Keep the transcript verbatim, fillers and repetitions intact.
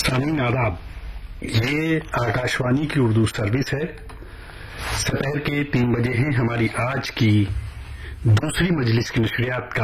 सामीन आदाब, ये आकाशवाणी की उर्दू सर्विस है। दोपहर के तीन बजे हैं हमारी आज की दूसरी मजलिस की नशरियात का